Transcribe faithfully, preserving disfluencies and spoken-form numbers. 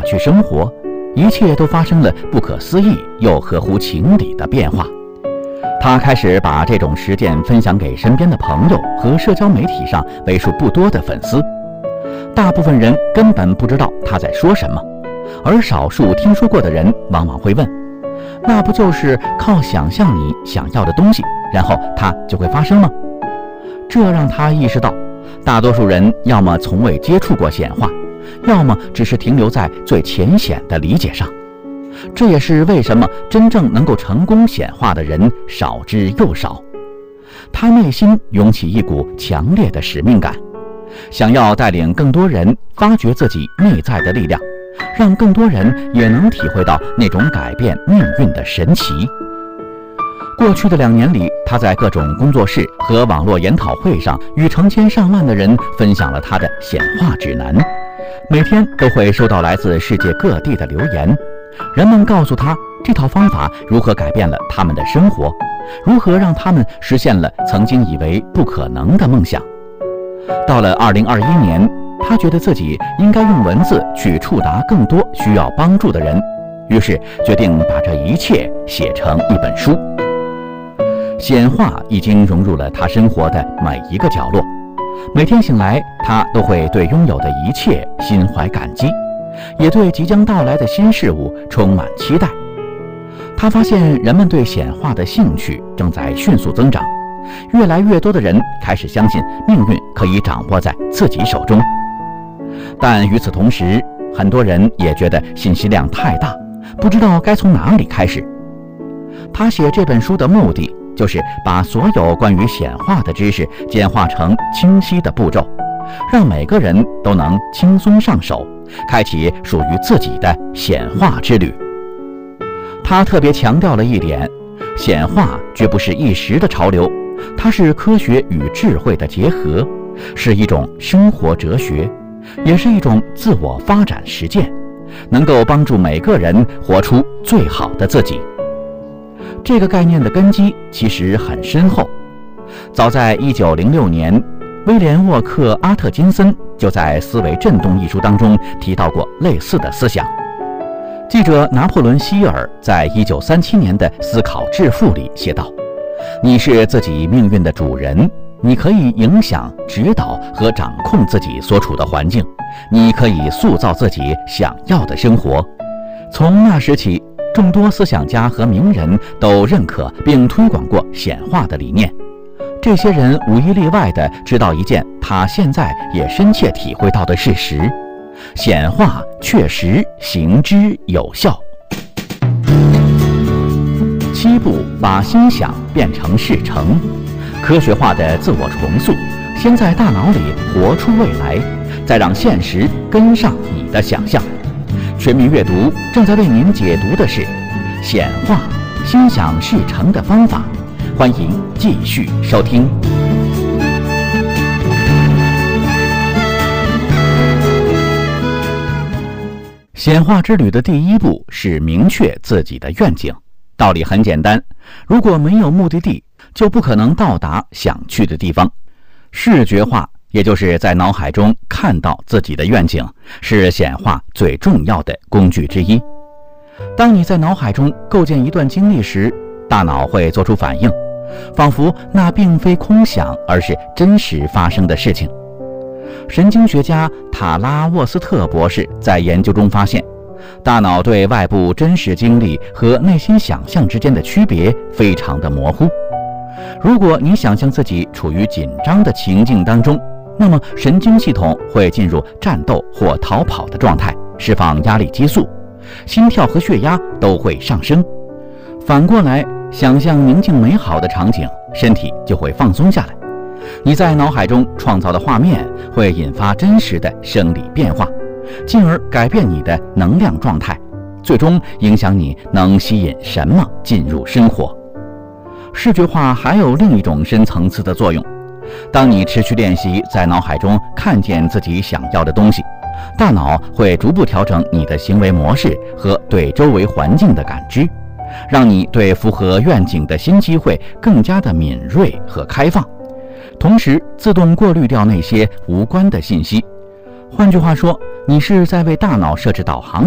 去生活，一切都发生了不可思议又合乎情理的变化。他开始把这种实践分享给身边的朋友和社交媒体上为数不多的粉丝。大部分人根本不知道他在说什么，而少数听说过的人往往会问，那不就是靠想象你想要的东西，然后它就会发生吗？这让他意识到，大多数人要么从未接触过显化，要么只是停留在最浅显的理解上。这也是为什么真正能够成功显化的人少之又少。他内心涌起一股强烈的使命感，想要带领更多人发掘自己内在的力量，让更多人也能体会到那种改变命运的神奇。过去的两年里，他在各种工作室和网络研讨会上与成千上万的人分享了他的显化指南，每天都会收到来自世界各地的留言。人们告诉他这套方法如何改变了他们的生活，如何让他们实现了曾经以为不可能的梦想。到了二零二一年，他觉得自己应该用文字去触达更多需要帮助的人，于是决定把这一切写成一本书。显化已经融入了他生活的每一个角落，每天醒来，他都会对拥有的一切心怀感激，也对即将到来的新事物充满期待。他发现人们对显化的兴趣正在迅速增长，越来越多的人开始相信命运可以掌握在自己手中。但与此同时，很多人也觉得信息量太大，不知道该从哪里开始。他写这本书的目的，就是把所有关于显化的知识简化成清晰的步骤，让每个人都能轻松上手，开启属于自己的显化之旅。他特别强调了一点，显化绝不是一时的潮流，它是科学与智慧的结合，是一种生活哲学，也是一种自我发展实践，能够帮助每个人活出最好的自己。这个概念的根基其实很深厚，早在一九零六年，威廉沃克阿特金森就在《思维震动》一书当中提到过类似的思想。记者拿破仑希尔在一九三七年的《思考致富》里写道，你是自己命运的主人，你可以影响、指导和掌控自己所处的环境，你可以塑造自己想要的生活。从那时起，众多思想家和名人都认可并推广过显化的理念。这些人无一例外地知道一件他现在也深切体会到的事实：显化确实行之有效。七步把心想变成事成，科学化的自我重塑，先在大脑里活出未来，再让现实跟上你的想象。全民阅读正在为您解读的是显化心想事成的方法，欢迎继续收听。显化之旅的第一步是明确自己的愿景。道理很简单，如果没有目的地，就不可能到达想去的地方。视觉化，也就是在脑海中看到自己的愿景，是显化最重要的工具之一。当你在脑海中构建一段经历时，大脑会做出反应，仿佛那并非空想，而是真实发生的事情。神经学家塔拉沃斯特博士在研究中发现，大脑对外部真实经历和内心想象之间的区别非常的模糊。如果你想象自己处于紧张的情境当中，那么神经系统会进入战斗或逃跑的状态，释放压力激素，心跳和血压都会上升。反过来，想象宁静美好的场景，身体就会放松下来。你在脑海中创造的画面会引发真实的生理变化，进而改变你的能量状态，最终影响你能吸引什么进入生活。视觉化还有另一种深层次的作用，当你持续练习在脑海中看见自己想要的东西，大脑会逐步调整你的行为模式和对周围环境的感知，让你对符合愿景的新机会更加的敏锐和开放，同时自动过滤掉那些无关的信息。换句话说，你是在为大脑设置导航